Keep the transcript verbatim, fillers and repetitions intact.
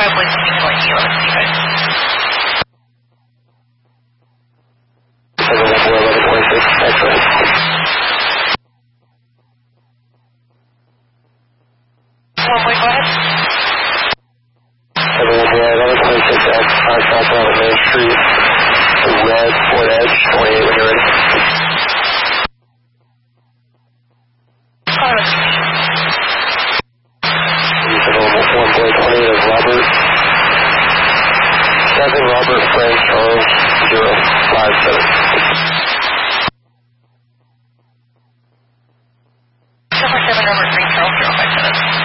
probably something like you on the speed. seven one four eleven twenty-six, X-ray. One way, go ahead. seven one four eleven twenty-six, X, five southbound Main Street, red, Fort Edge, twenty-eight when you're ready. one boy twenty is Robert. seven Robert Frank Charles zero five seven. seven seven Robert Frank.